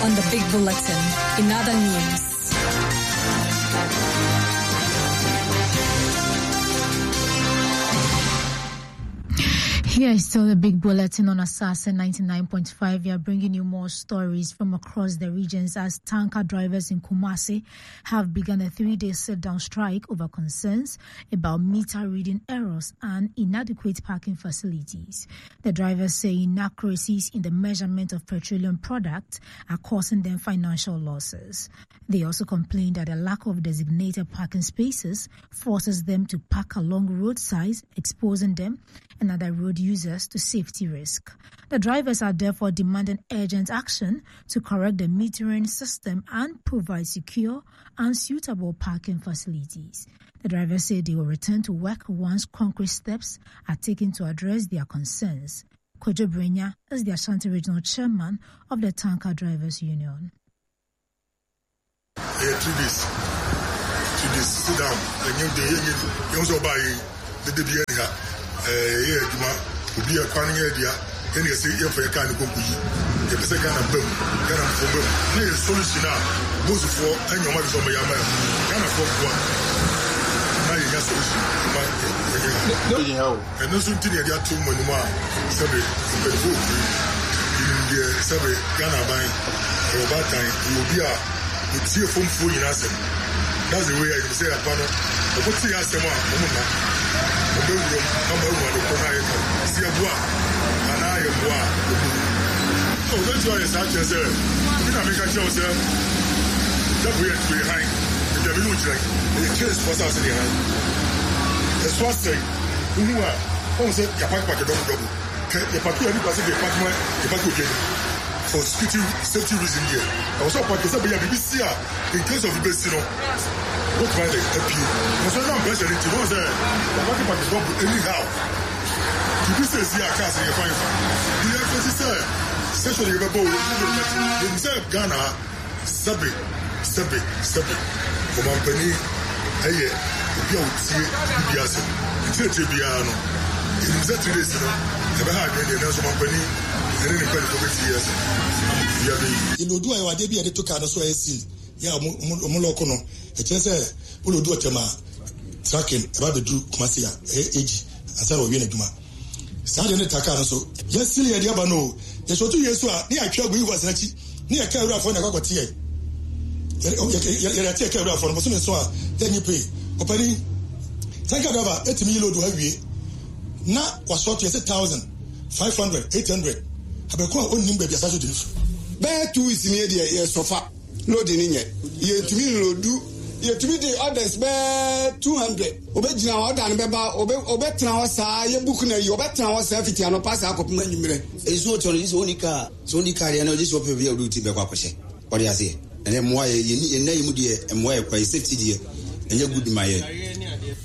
on the Big Bulletin. In other news, here is still the Big Bulletin on Assassin 99.5. We are bringing you more stories from across the regions as tanker drivers in Kumasi have begun a 3-day sit-down strike over concerns about meter reading errors and inadequate parking facilities. The drivers say inaccuracies in the measurement of petroleum products are causing them financial losses. They also complain that the lack of designated parking spaces forces them to park along roadsides, exposing them and other road users to safety risk. The drivers are therefore demanding urgent action to correct the metering system and provide secure and suitable parking facilities. The drivers say they will return to work once concrete steps are taken to address their concerns. Kojo Brenya is the Ashanti Regional Chairman of the Tanker Drivers Union. 2 days. Sit down. You also buy the beer. Juma, will be a quanning idea, and you say, if I can't go, if I can have boom, can have for boom. Nay, solution now, both for and your mother's on my yama, can have for one. Now you got solution. And no soon to the other 2 money more, Sabi, in the Sabi, Ghana buying, or that time, you will be with your phone full in us. That's the way I say a panel. But what's the answer? So that's why it's actually said, you know, make a choice that we are behind. If you look like the case for us in the hand, the swat say, who are almost a pack double. The packet of the department, the packet for safety reason here. I was up at the BBC in case of the best, you know. What kind of appeal? Because I'm not pressure into those there. The market is not anyhow. To be says here, cast in your fine. The FCC said, session you ever you said Ghana, Sabi. For my penny, hey, if you see Biaso, it's a Biano. In that 3 days, never had any national penny, and any penny for 50 years. You know, do I want to be a little kind of so I see? Yeah, Molokono. It says, we'll do a tema tracking about the Drew Kumasia, age, and some of Yeneduma. Saturday Takano, so just silly idea, but no. There's 2 years near Kelby was near Kelra for Nagatia. You're a take care of for the then you pay. Opening Tankava, 8 million to have you. Now was short as 1,500, 800. Have a call on Nimba Saturday. Bear 2 is immediate so far. Loading in it. You to me, do. To me, the others bear 200. Obey order and obey now, sir. You book your better ourselves if you are not pass up. It's not on his only car. So only car, you know, this will be a routine. What do you say? And then why you name and why by safety dear and you're good in my head.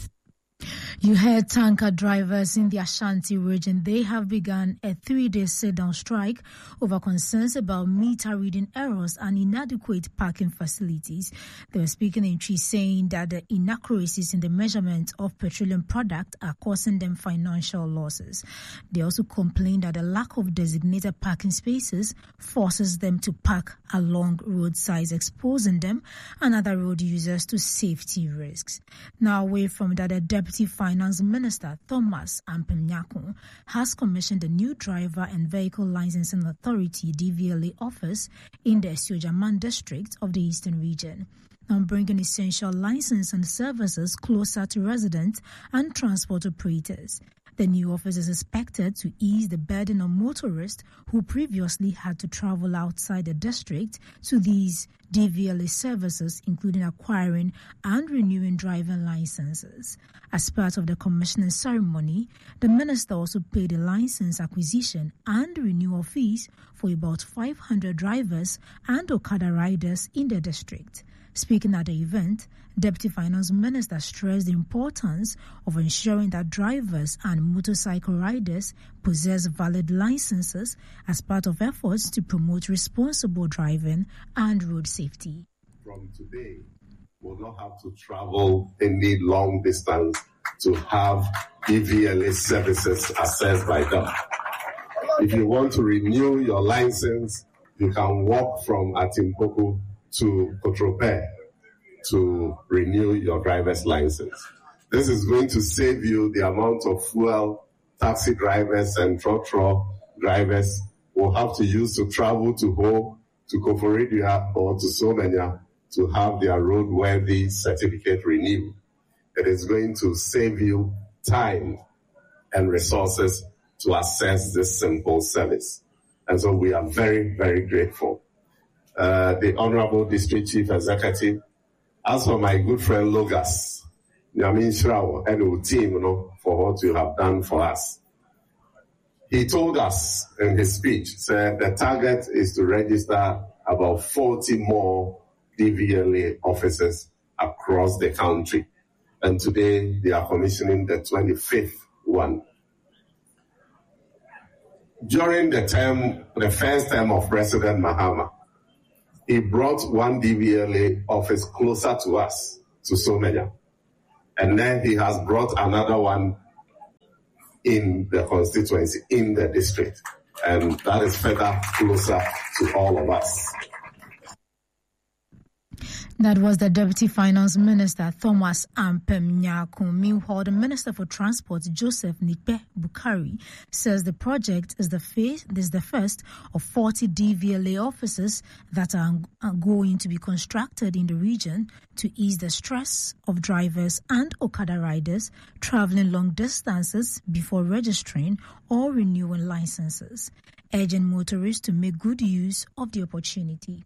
You heard tanker drivers in the Ashanti region. They have begun a 3-day sit-down strike over concerns about meter reading errors and inadequate parking facilities. They were speaking in Chi, saying that the inaccuracies in the measurement of petroleum product are causing them financial losses. They also complained that the lack of designated parking spaces forces them to park along roadsides, exposing them and other road users to safety risks. Now, away from that, the Deputy Finance Minister Thomas Ampemnyako has commissioned a new driver and vehicle licensing authority DVLA office in the Esiojaman district of the Eastern region, on bringing essential license and services closer to residents and transport operators. The new office is expected to ease the burden on motorists who previously had to travel outside the district to these DVLA services, including acquiring and renewing driving licenses. As part of the commissioning ceremony, the minister also paid a license acquisition and renewal fees for about 500 drivers and Okada riders in the district. Speaking at the event, Deputy Finance Minister stressed the importance of ensuring that drivers and motorcycle riders possess valid licenses as part of efforts to promote responsible driving and road safety. From today, we'll not have to travel any long distance to have DVLA services assessed by them. If you want to renew your license, you can walk from Atimpoku to Kotrope to renew your driver's license. This is going to save you the amount of fuel taxi drivers and truck drivers will have to use to travel to Ho, to Koforidua, or to Somenya to have their roadworthy certificate renewed. It is going to save you time and resources to access this simple service. And so we are very, very grateful. The Honorable District Chief Executive, as for my good friend Logas, Nyamin Shrao, and the team, for what you have done for us. He told us in his speech, said the target is to register about 40 more DVLA officers across the country. And today they are commissioning the 25th one. During the first term of President Mahama, he brought one DVLA office closer to us, to Somenya. And then he has brought another one in the constituency, in the district. And that is further closer to all of us. That was the Deputy Finance Minister, Thomas Ampem Nyako. Meanwhile, the Minister for Transport, Joseph Nikpe Bukari, says the project is the first of 40 DVLA offices that are going to be constructed in the region to ease the stress of drivers and Okada riders traveling long distances before registering or renewing licenses, urging motorists to make good use of the opportunity.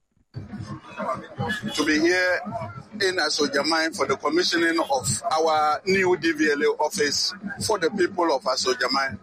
To be here in Asojamai for the commissioning of our new DVLA office for the people of Asojamai.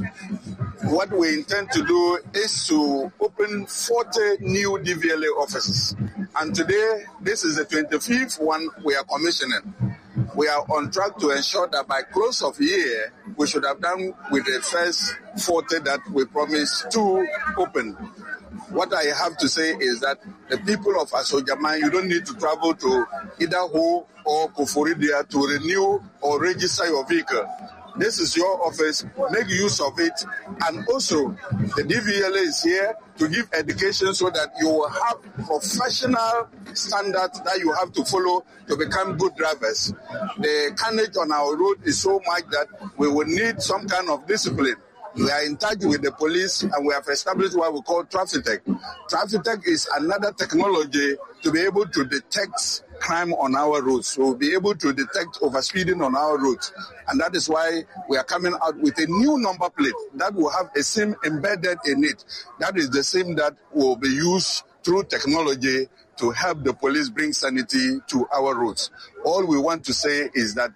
What we intend to do is to open 40 new DVLA offices. And today, this is the 25th one we are commissioning. We are on track to ensure that by close of year, we should have done with the first 40 that we promised to open. What I have to say is that the people of Asojamai, you don't need to travel to either Ho or Koforidua to renew or register your vehicle. This is your office, make use of it. And also, the DVLA is here to give education so that you will have professional standards that you have to follow to become good drivers. The carnage on our road is so much that we will need some kind of discipline. We are in touch with the police and we have established what we call TraffiTech. TraffiTech is another technology to be able to detect crime on our roads. So we'll be able to detect overspeeding on our roads. And that is why we are coming out with a new number plate that will have a SIM embedded in it. That is the SIM that will be used through technology to help the police bring sanity to our roads. All we want to say is that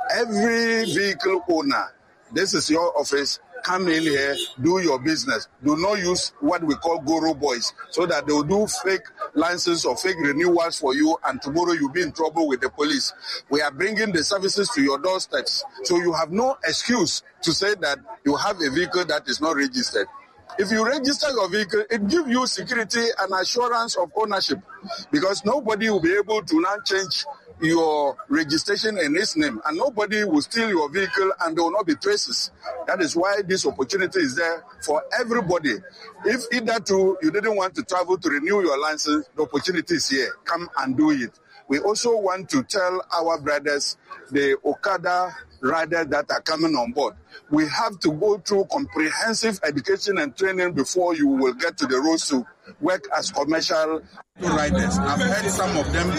every vehicle owner, this is your office, come in here, do your business. Do not use what we call Goro boys so that they will do fake licenses or fake renewals for you and tomorrow you'll be in trouble with the police. We are bringing the services to your doorsteps. So you have no excuse to say that you have a vehicle that is not registered. If you register your vehicle, it gives you security and assurance of ownership because nobody will be able to now change your registration in its name and nobody will steal your vehicle and there will not be traces. That is why this opportunity is there for everybody. If either you didn't want to travel to renew your license, the opportunity is here. Come and do it. We also want to tell our brothers, the Okada riders that are coming on board, we have to go through comprehensive education and training before you will get to the roads to work as commercial riders. I've heard some of them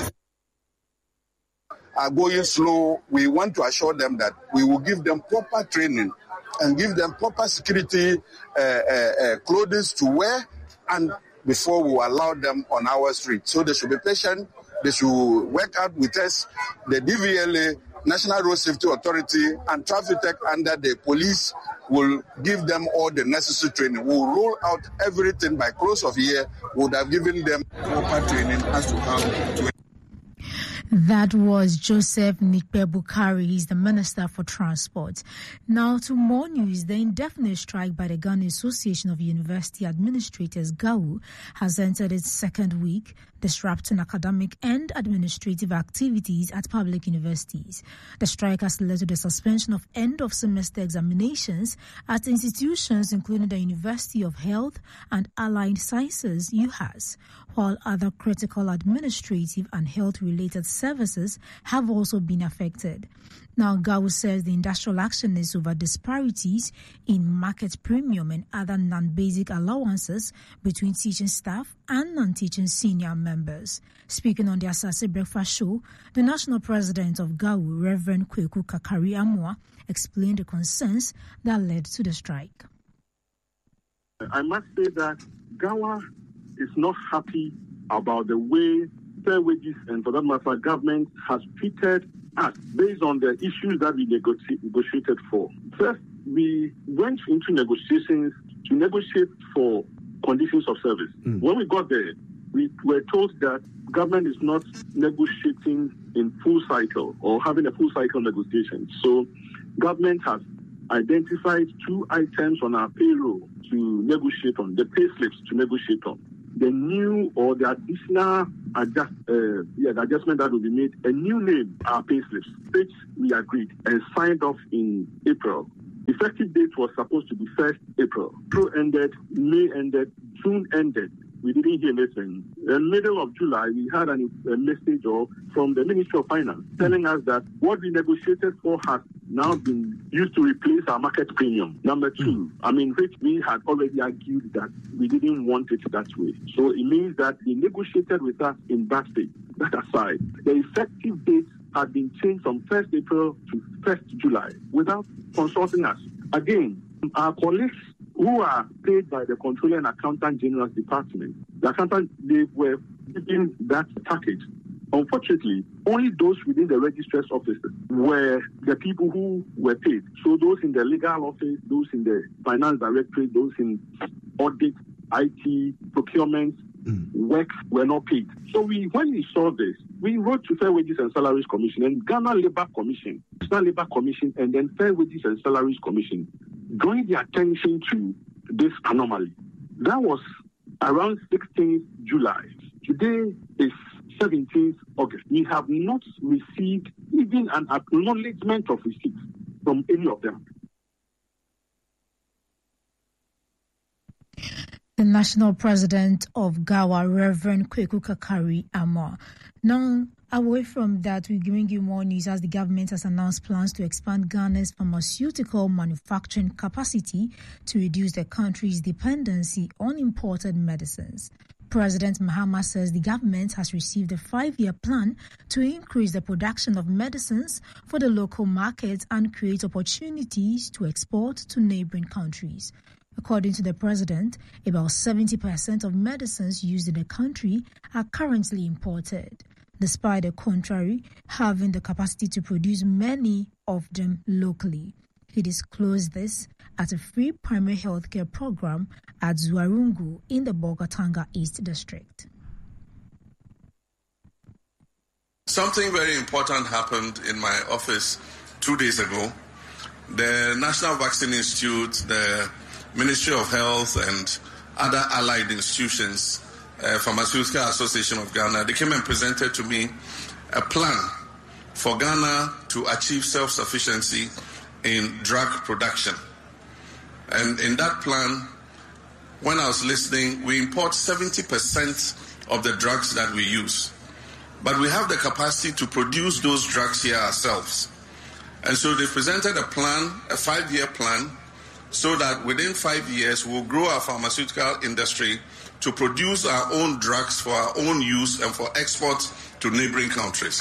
are going slow. We want to assure them that we will give them proper training and give them proper security clothes to wear and before we allow them on our street. So they should be patient. They should work out with us, the DVLA, National Road Safety Authority, and TraffiTech under the police will give them all the necessary training. We'll roll out everything by close of year. We would have given them proper training as to how to. That was Joseph Nikpe Bukari. He's the Minister for Transport. Now to more news. The indefinite strike by the Ghana Association of University Administrators, GAU, has entered its second week, disrupting academic and administrative activities at public universities. The strike has led to the suspension of end-of-semester examinations at institutions including the University of Health and Allied Sciences, UHAS, while other critical administrative and health-related services have also been affected. Now, GAU says the industrial action is over disparities in market premium and other non-basic allowances between teaching staff and non-teaching senior members. Speaking on the Asase Breakfast Show, the national president of GAU, Reverend Kweku Kakari Amoah, explained the concerns that led to the strike. I must say that GAWA is not happy about the way fair wages and, for that matter, government has treated us based on the issues that we negotiated for. First, we went into negotiations to negotiate for conditions of service. When we got there, we were told that government is not negotiating in full cycle or having a full cycle negotiation. So government has identified 2 items on our payroll to negotiate on, the pay slips to negotiate on. The new or the additional the adjustment that will be made, a new name, our pay slips, which we agreed and signed off in April. Effective date was supposed to be 1st April. April ended, May ended, June ended. We didn't hear anything. In the middle of July, we had a message from the Ministry of Finance telling us that what we negotiated for has now been used to replace our market premium. Number 2, which we had already argued that we didn't want it that way. So it means that they negotiated with us in bad faith. That aside, the effective date had been changed from 1st April to 1st July without consulting us. Again, our colleagues who are paid by the Controller and Accountant General's Department, they were given that package. Unfortunately, only those within the registrar's office were the people who were paid. So those in the legal office, those in the finance directorate, those in audit, IT, procurement, work were not paid. So when we saw this, we wrote to Fair Wages and Salaries Commission and Ghana Labour Commission, National Labour Commission, and then Fair Wages and Salaries Commission, drawing the attention to this anomaly. That was around 16th July. Today is 17th August. We have not received even an acknowledgement of receipts from any of them. The national president of GAWA, Reverend Kweku Kakari Amoah. Now, away from that, we bring you more news as the government has announced plans to expand Ghana's pharmaceutical manufacturing capacity to reduce the country's dependency on imported medicines. President Mahama says the government has received a 5-year plan to increase the production of medicines for the local markets and create opportunities to export to neighboring countries. According to the president, about 70% of medicines used in the country are currently imported, despite the contrary, having the capacity to produce many of them locally. He disclosed this at a free primary healthcare program at Zuarungu in the Bolgatanga East District. Something very important happened in my office 2 days ago. The National Vaccine Institute, the Ministry of Health and other allied institutions, Pharmaceutical Association of Ghana, they came and presented to me a plan for Ghana to achieve self-sufficiency in drug production. And in that plan, when I was listening, we import 70% of the drugs that we use. But we have the capacity to produce those drugs here ourselves. And so they presented a plan, a 5-year plan, so that within 5 years we'll grow our pharmaceutical industry to produce our own drugs for our own use and for export to neighboring countries.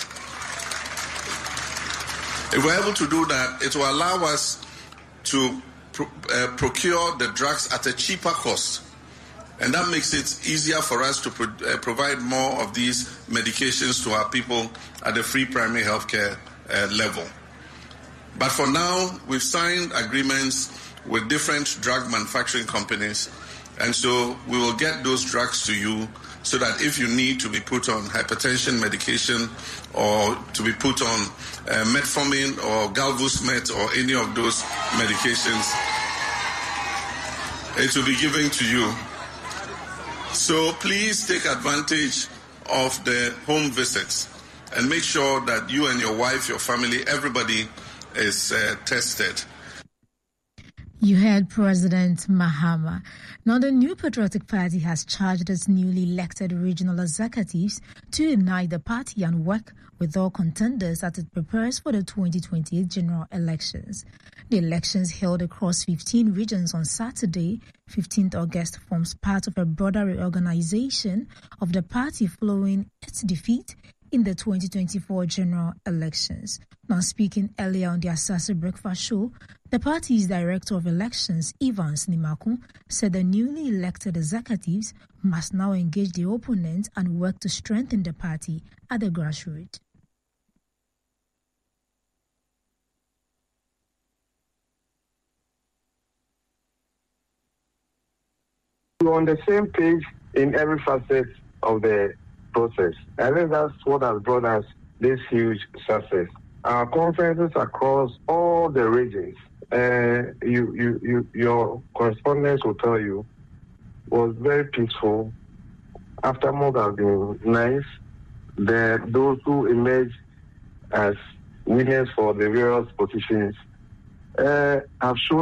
If we're able to do that, it will allow us to procure the drugs at a cheaper cost. And that makes it easier for us to provide more of these medications to our people at the free primary healthcare level. But for now, we've signed agreements with different drug manufacturing companies, and so we will get those drugs to you so that if you need to be put on hypertension medication or to be put on metformin or galvusmet or any of those medications, it will be given to you. So please take advantage of the home visits and make sure that you and your wife, your family, everybody is tested. You heard President Mahama. Now, the New Patriotic Party has charged its newly elected regional executives to unite the party and work with all contenders as it prepares for the 2028 general elections. The elections held across 15 regions on Saturday, 15th August, forms part of a broader reorganization of the party following its defeat in the 2024 general elections. Now, speaking earlier on the Asase Breakfast Show, the party's director of elections, Evans Nimaku, said the newly elected executives must now engage the opponents and work to strengthen the party at the grassroots. We're on the same page in every facet of the process. I think that's what has brought us this huge success. Our conferences across all the regions, your correspondents will tell you, was very peaceful. Aftermath has been nice. Those who emerged as winners for the various positions have shown